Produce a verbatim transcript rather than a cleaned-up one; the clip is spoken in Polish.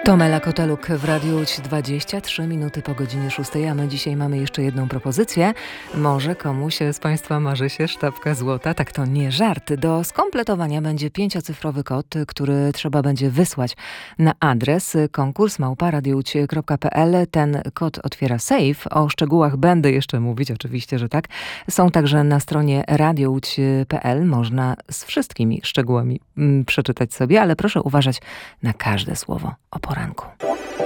Tomela Koteluk w Radiu Łódź, dwadzieścia trzy minuty po godzinie szóstej, a my dzisiaj mamy jeszcze jedną propozycję. Może komuś z Państwa marzy się sztabka złota? Tak, to nie żart. Do skompletowania będzie pięciocyfrowy kod, który trzeba będzie wysłać na adres konkurs małpa radiołódź kropka pe el. Ten kod otwiera safe. O szczegółach będę jeszcze mówić, oczywiście, że tak. Są także na stronie radiołódź kropka pe el. Można z wszystkimi szczegółami mm, przeczytać sobie, ale proszę uważać na każde słowo o poranku.